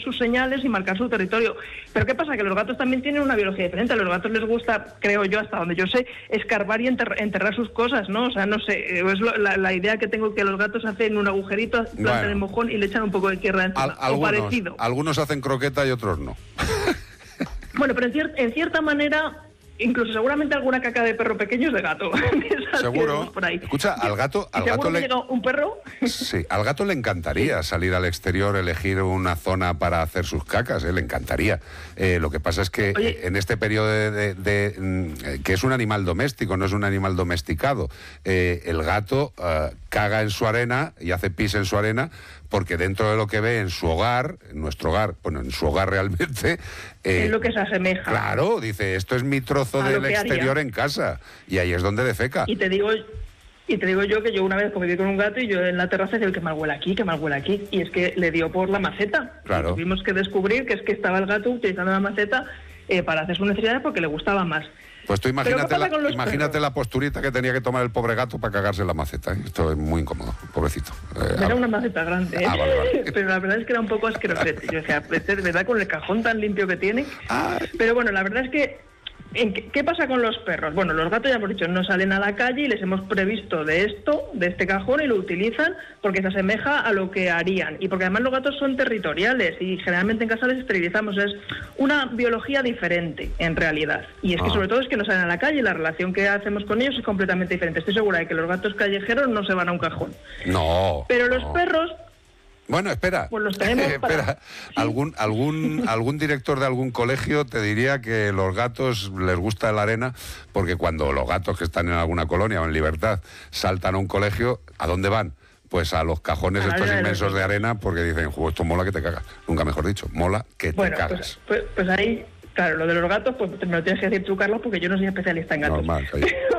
sus señales y marcar su territorio. Pero ¿qué pasa? Que los gatos también tienen una biología diferente. A los gatos les gusta, creo yo, hasta donde yo sé, escarbar y enterrar sus cosas, ¿no? O sea, no sé, es la idea que tengo, que los gatos hacen un agujerito, plantan el mojón y le echan un poco de tierra encima, o parecido. Algunos hacen croqueta y otros no. Bueno, pero en cierta manera, incluso seguramente alguna caca de perro pequeño es de gato. Seguro. Por ahí. Escucha, al gato le llega un perro. Sí, al gato le encantaría salir al exterior, elegir una zona para hacer sus cacas, le encantaría. Lo que pasa es que en este periodo que es un animal doméstico, no es un animal domesticado, el gato caga en su arena y hace pis en su arena, porque dentro de lo que ve en su hogar, en nuestro hogar, bueno, en su hogar realmente... es lo que se asemeja. Claro, dice, esto es mi trozo del exterior en casa, y ahí es donde defeca. Y te digo yo que yo una vez conviví con un gato y yo en la terraza decía, que mal huele aquí, y es que le dio por la maceta. Claro. Y tuvimos que descubrir que es que estaba el gato utilizando la maceta para hacer sus necesidades porque le gustaba más. Pues tú imagínate la posturita que tenía que tomar el pobre gato para cagarse en la maceta, ¿eh? Esto es muy incómodo, pobrecito. Era una maceta grande, ¿eh? Vale. Pero la verdad es que era un poco asquerosete. Yo decía, de verdad, con el cajón tan limpio que tiene. Pero bueno, la verdad es que ¿qué pasa con los perros? Bueno, los gatos, ya hemos dicho, no salen a la calle y les hemos previsto de este cajón, y lo utilizan porque se asemeja a lo que harían. Y porque además los gatos son territoriales y generalmente en casa les esterilizamos. Es una biología diferente, en realidad. Y es que sobre todo es que no salen a la calle y la relación que hacemos con ellos es completamente diferente. Estoy segura de que los gatos callejeros no se van a un cajón. No. Pero los perros... Bueno, espera. Pues los tenemos espera. ¿Sí? Algún director de algún colegio te diría que los gatos les gusta la arena, porque cuando los gatos que están en alguna colonia o en libertad saltan a un colegio, ¿a dónde van? Pues a los cajones estos inmensos de arena, porque dicen, esto mola que te cagas. Nunca mejor dicho, mola que te cagas. Pues ahí... Claro, lo de los gatos, pues me lo tienes que decir tú, Carlos, porque yo no soy especialista en gatos. Normal,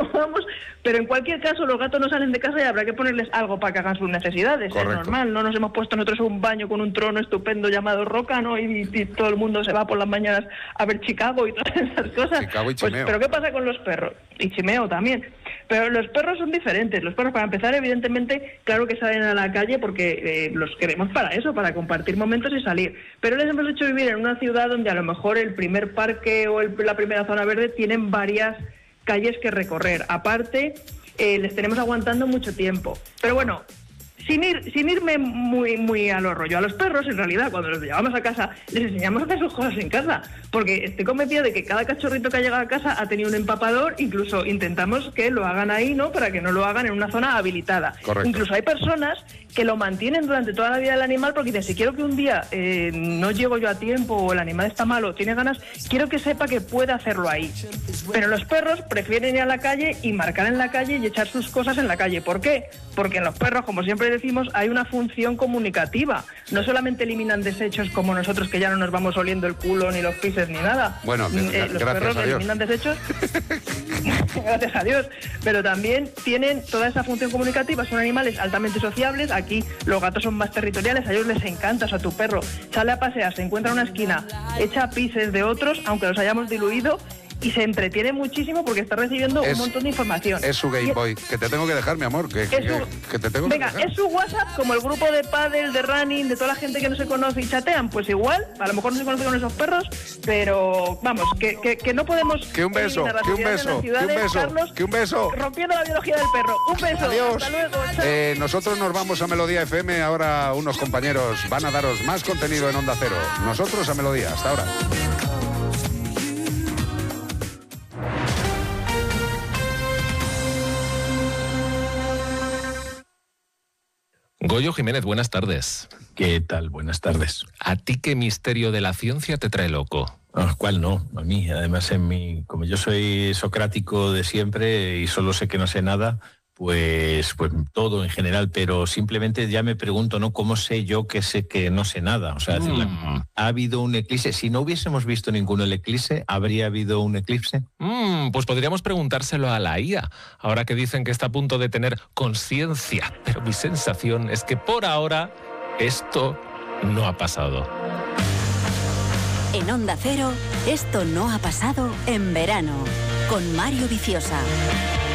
pero en cualquier caso, los gatos no salen de casa y habrá que ponerles algo para que hagan sus necesidades. Correcto. Es normal, no nos hemos puesto nosotros un baño con un trono estupendo llamado Roca, ¿no? Y todo el mundo se va por las mañanas a ver Chicago y todas esas cosas. Chicago y Chimeo. Pero ¿qué pasa con los perros? Y Chimeo también. Pero los perros son diferentes. Los perros, para empezar, evidentemente, claro que salen a la calle porque los queremos para eso, para compartir momentos y salir. Pero les hemos hecho vivir en una ciudad donde a lo mejor el primer parque o la primera zona verde tienen varias calles que recorrer. Aparte, les tenemos aguantando mucho tiempo. Pero bueno, sin irme muy a lo rollo. A los perros, en realidad, cuando los llevamos a casa, les enseñamos a hacer sus cosas en casa. Porque estoy convencida de que cada cachorrito que ha llegado a casa ha tenido un empapador. Incluso intentamos que lo hagan ahí, ¿no? Para que no lo hagan en una zona habilitada. Correcto. Incluso hay personas que lo mantienen durante toda la vida del animal porque dicen, si quiero que un día no llego yo a tiempo o el animal está malo, tiene ganas, quiero que sepa que puede hacerlo ahí. Pero los perros prefieren ir a la calle y marcar en la calle y echar sus cosas en la calle. ¿Por qué? Porque en los perros, como siempre decimos, hay una función comunicativa. No solamente eliminan desechos como nosotros, que ya no nos vamos oliendo el culo ni los pises ni nada. Bueno, los perros eliminan desechos gracias a Dios, pero también tienen toda esa función comunicativa. Son animales altamente sociables. Aquí los gatos son más territoriales, a ellos les encanta. O sea, tu perro sale a pasear, se encuentra en una esquina, echa pises de otros, aunque los hayamos diluido, y se entretiene muchísimo porque está recibiendo un montón de información. Es su Game Boy, que te tengo que dejar, mi amor, que te tengo que dejar. Es su WhatsApp, como el grupo de pádel, de running, de toda la gente que no se conoce y chatean, pues igual, a lo mejor no se conoce con esos perros, pero vamos, que no podemos... Que un beso, que un beso. Rompiendo la biología del perro. Un beso. Adiós. Hasta luego. Chao. Nosotros nos vamos a Melodía FM, ahora unos compañeros van a daros más contenido en Onda Cero. Nosotros a Melodía, hasta ahora. Goyo Jiménez, buenas tardes. ¿Qué tal? Buenas tardes. ¿A ti qué misterio de la ciencia te trae loco? ¿Cuál no? A mí, además, como yo soy socrático de siempre y solo sé que no sé nada, pues todo en general, pero simplemente ya me pregunto, ¿no? ¿Cómo sé yo que sé que no sé nada? O sea, ¿ha habido un eclipse? Si no hubiésemos visto ninguno el eclipse, ¿habría habido un eclipse? Pues podríamos preguntárselo a la IA, ahora que dicen que está a punto de tener conciencia, pero mi sensación es que por ahora esto no ha pasado. En Onda Cero, esto no ha pasado en verano, con Mario Viciosa.